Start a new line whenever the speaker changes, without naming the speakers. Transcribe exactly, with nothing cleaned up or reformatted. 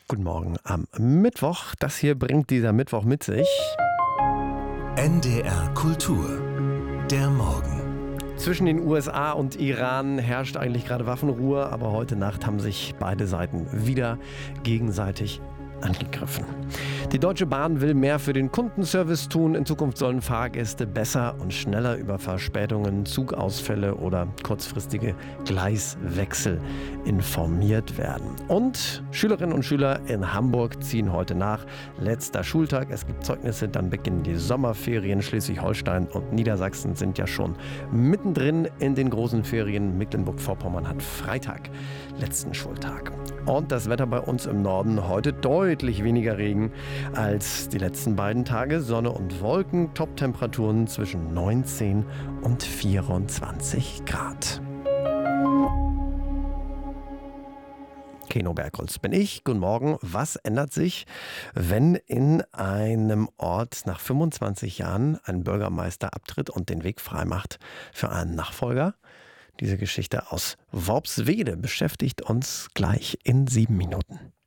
Guten Morgen am Mittwoch. Das hier bringt dieser Mittwoch mit sich.
N D R Kultur, der Morgen.
Zwischen den U S A und Iran herrscht eigentlich gerade Waffenruhe, aber heute Nacht haben sich beide Seiten wieder gegenseitig angegriffen. Die Deutsche Bahn will mehr für den Kundenservice tun. In Zukunft sollen Fahrgäste besser und schneller über Verspätungen, Zugausfälle oder kurzfristige Gleiswechsel informiert werden. Und Schülerinnen und Schüler in Hamburg ziehen heute nach. Letzter Schultag, es gibt Zeugnisse, dann beginnen die Sommerferien. Schleswig-Holstein und Niedersachsen sind ja schon mittendrin in den großen Ferien. Mecklenburg-Vorpommern hat Freitag letzten Schultag. Und das Wetter bei uns im Norden heute deutlich weniger Regen als die letzten beiden Tage. Sonne und Wolken, Top-Temperaturen zwischen neunzehn und vierundzwanzig Grad. Keno Bergholz bin ich. Guten Morgen. Was ändert sich, wenn in einem Ort nach fünfundzwanzig Jahren ein Bürgermeister abtritt und den Weg freimacht für einen Nachfolger? Diese Geschichte aus Worpswede beschäftigt uns gleich in sieben Minuten.